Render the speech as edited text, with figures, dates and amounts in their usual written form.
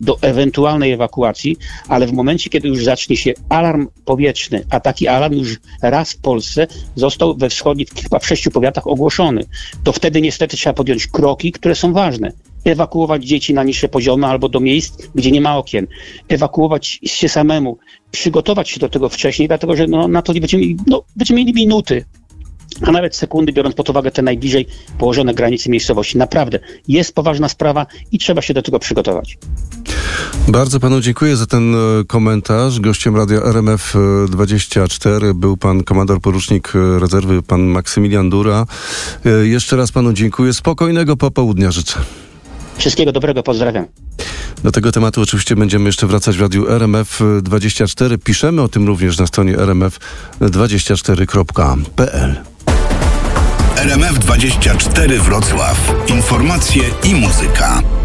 do ewentualnej ewakuacji, ale w momencie, kiedy już zacznie się alarm powietrzny, a taki alarm już raz w Polsce został we wschodnich, chyba w 6 powiatach ogłoszony, to wtedy niestety trzeba podjąć kroki, które są ważne. Ewakuować dzieci na niższe poziomy albo do miejsc, gdzie nie ma okien. Ewakuować się samemu. Przygotować się do tego wcześniej, dlatego że na to będziemy mieli minuty, a nawet sekundy, biorąc pod uwagę te najbliżej położone granice miejscowości. Naprawdę jest poważna sprawa i trzeba się do tego przygotować. Bardzo panu dziękuję za ten komentarz. Gościem Radia RMF24 był pan komandor porucznik rezerwy, pan Maksymilian Dura. Jeszcze raz panu dziękuję. Spokojnego popołudnia życzę. Wszystkiego dobrego, pozdrawiam. Do tego tematu oczywiście będziemy jeszcze wracać w Radiu RMF24. Piszemy o tym również na stronie rmf24.pl. RMF24 Wrocław. Informacje i muzyka.